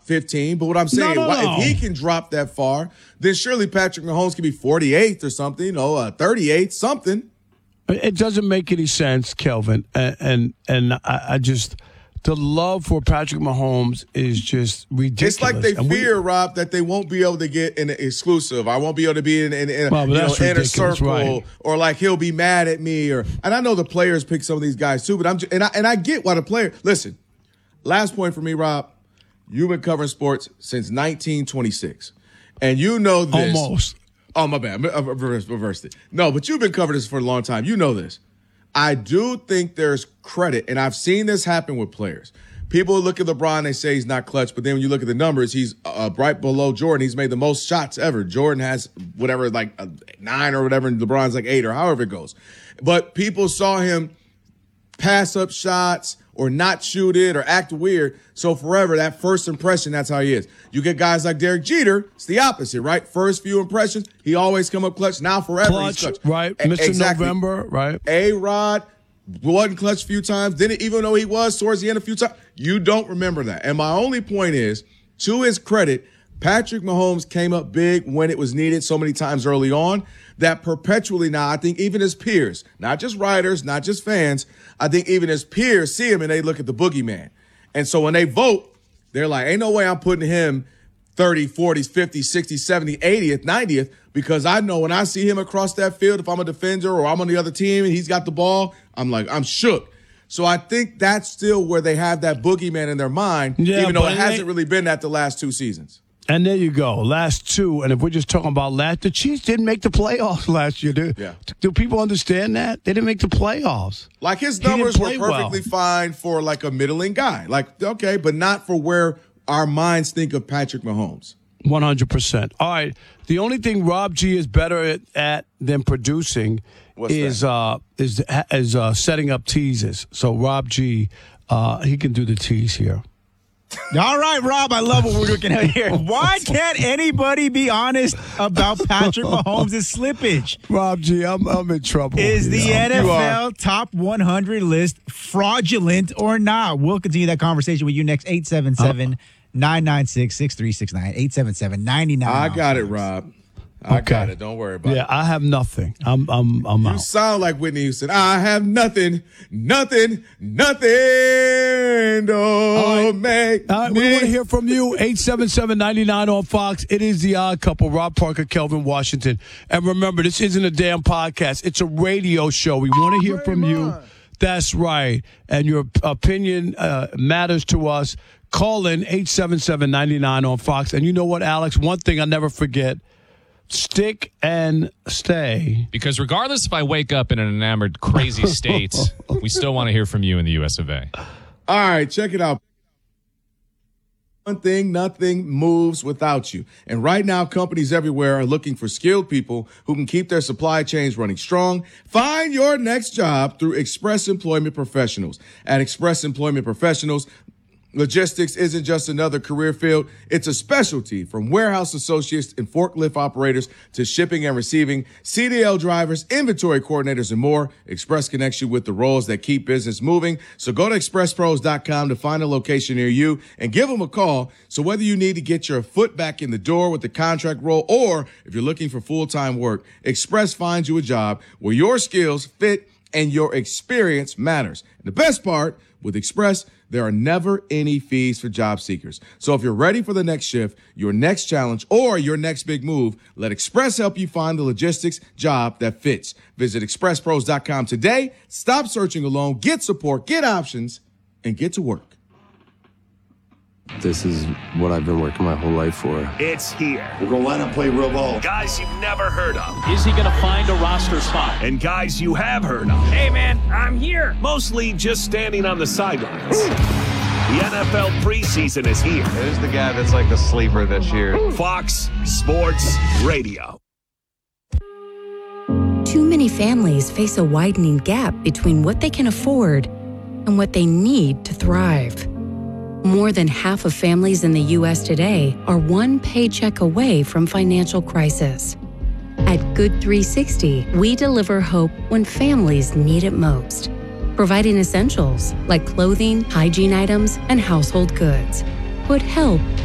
15. But what I'm saying, if he can drop that far, then surely Patrick Mahomes can be 48th or something, 38th, something. It doesn't make any sense, Kelvin. And I just, the love for Patrick Mahomes is just ridiculous. It's like they fear, Rob, that they won't be able to get an exclusive. I won't be able to be in inner circle, right. Or like he'll be mad at me. And I know the players pick some of these guys too, but I get why the player. Listen, last point for me, Rob. You've been covering sports since 1926, and you know this. Almost. Oh, my bad. I reversed it. No, but you've been covering this for a long time. You know this. I do think there's credit, and I've seen this happen with players. People look at LeBron, they say he's not clutch, but then when you look at the numbers, he's right below Jordan. He's made the most shots ever. Jordan has whatever, like 9 or whatever, and LeBron's like 8 or however it goes. But people saw him pass up shots or not shoot it or act weird. So forever, that first impression, that's how he is. You get guys like Derek Jeter, it's the opposite, right? First few impressions, he always come up clutch. Now forever, he's clutch. Right, Mr. Exactly. November, right? A-Rod wasn't clutch a few times. Didn't, even though he was towards the end a few times. You don't remember that. And my only point is, to his credit, Patrick Mahomes came up big when it was needed so many times early on that perpetually now, I think even his peers, not just writers, not just fans, I think even his peers see him and they look at the boogeyman. And so when they vote, they're like, ain't no way I'm putting him 30, 40s, 50s, 60s, 70s, 80th, 90th, because I know when I see him across that field, if I'm a defender or I'm on the other team and he's got the ball, I'm shook. So I think that's still where they have that boogeyman in their mind, even though it hasn't really been that the last 2 seasons. And there you go, last 2. And if we're just talking about the Chiefs didn't make the playoffs last year. Do people understand that? They didn't make the playoffs. Like his numbers were perfectly fine for like a middling guy. Like, okay, but not for where our minds think of Patrick Mahomes. 100%. All right. The only thing Rob G is better at than producing is setting up teases. So Rob G, he can do the tease here. All right, Rob, I love what we're looking at here. Why can't anybody be honest about Patrick Mahomes' slippage? Rob G, I'm in trouble. Is the NFL top 100 list fraudulent or not? We'll continue that conversation with you next. 877-996-6369. 877-99. I got it, Rob. I got it. Don't worry about it. Yeah, I have nothing. I'm out. You sound like Whitney Houston. I have nothing. Don't make All right, we want to hear from you. 877-99 on Fox. It is The Odd Couple. Rob Parker, Kelvin Washington. And remember, this isn't a damn podcast. It's a radio show. We want to hear from you. That's right. And your opinion matters to us. Call in 877-99 on Fox. And you know what, Alex? One thing I never forget. Stick and stay. Because regardless if I wake up in an enamored, crazy state, we still want to hear from you in the US of A. All right, check it out. One thing, nothing moves without you. And right now, companies everywhere are looking for skilled people who can keep their supply chains running strong. Find your next job through Express Employment Professionals. At Express Employment Professionals, logistics isn't just another career field. It's a specialty, from warehouse associates and forklift operators to shipping and receiving, CDL drivers, inventory coordinators, and more. Express connects you with the roles that keep business moving. So go to expresspros.com to find a location near you and give them a call. So whether you need to get your foot back in the door with the contract role or if you're looking for full-time work, Express finds you a job where your skills fit and your experience matters. And the best part, with Express, there are never any fees for job seekers. So if you're ready for the next shift, your next challenge, or your next big move, let Express help you find the logistics job that fits. Visit expresspros.com today. Stop searching alone. Get support, get options, and get to work. This is what I've been working my whole life for. It's here. We're going to line up, play real ball. Guys you've never heard of. Is he going to find a roster spot? And guys you have heard of. Hey, man, I'm here. Mostly just standing on the sidelines. The NFL preseason is here. Who's the guy that's like the sleeper this year? Fox Sports Radio. Too many families face a widening gap between what they can afford and what they need to thrive. More than half of families in the U.S. today are one paycheck away from financial crisis. At Good 360, we deliver hope when families need it most, providing essentials like clothing, hygiene items, and household goods. Put help